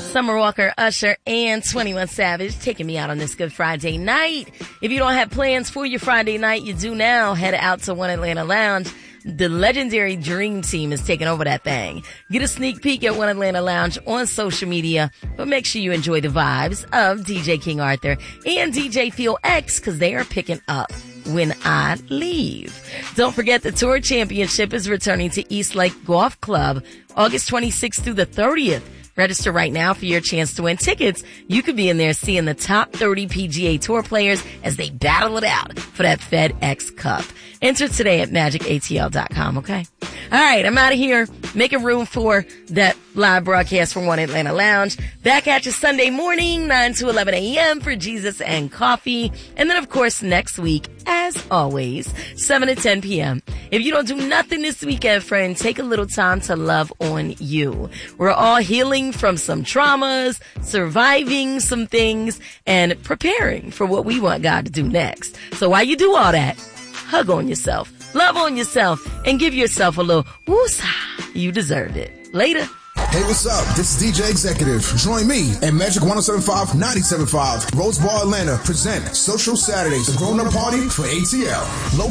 Summer Walker, Usher, and 21 Savage taking me out on this Good Friday night. If you don't have plans for your Friday night, you do now. Head out to One Atlanta Lounge. The legendary Dream Team is taking over that thing. Get a sneak peek at One Atlanta Lounge on social media, but make sure you enjoy the vibes of DJ King Arthur and DJ Phil X, because they are picking up when I leave. Don't forget the Tour Championship is returning to East Lake Golf Club August 26th through the 30th. Register right now for your chance to win tickets. You could be in there seeing the top 30 PGA Tour players as they battle it out for that FedEx Cup. Enter today at magicatl.com, okay? All right, I'm out of here. Making room for that live broadcast from One Atlanta Lounge. Back at you Sunday morning, 9 to 11 a.m. for Jesus and Coffee. And then, of course, next week, as always, 7 to 10 p.m. If you don't do nothing this weekend, friend, take a little time to love on you. We're all healing from some traumas, surviving some things, and preparing for what we want God to do next. So while you do all that, hug on yourself, love on yourself, and give yourself a little woosah. You deserve it. Later. Hey, what's up? This is DJ Executive. Join me and Magic 107.5, 97.5, Rose Bar Atlanta present Social Saturdays, a grown-up party for ATL.